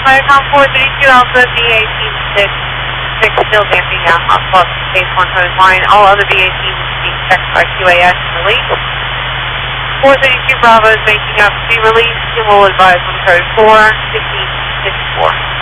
Viacom 432 Alpha, VA-6 still damping out hot club phase 1 hose line. All other VA teams being checked by QAS and released. 432 Bravo is making up to be released and will advise on code 4-15-54.